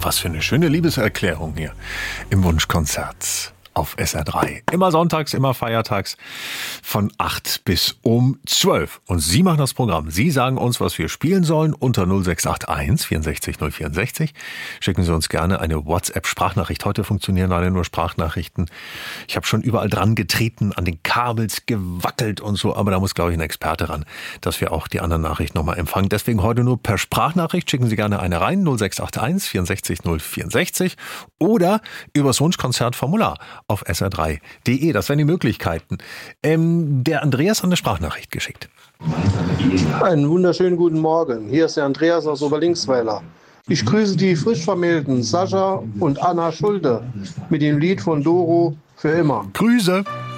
Was für eine schöne Liebeserklärung hier im Wunschkonzert auf SR3. Immer sonntags, immer feiertags von 8 bis um 12. Und Sie machen das Programm. Sie sagen uns, was wir spielen sollen unter 0681 64 064. Schicken Sie uns gerne eine WhatsApp-Sprachnachricht. Heute funktionieren leider nur Sprachnachrichten. Ich habe schon überall dran getreten, an den Kabels gewackelt und so. Aber da muss, glaube ich, ein Experte ran, dass wir auch die anderen Nachrichten nochmal empfangen. Deswegen heute nur per Sprachnachricht. Schicken Sie gerne eine rein. 0681 64 064 oder übers Wunschkonzertformular auf sr3.de. Das wären die Möglichkeiten. Der Andreas hat eine Sprachnachricht geschickt. Einen wunderschönen guten Morgen. Hier ist der Andreas aus Oberlinksweiler. Ich grüße die frisch vermählten Sascha und Anna Schulte mit dem Lied von Doro für immer. Grüße!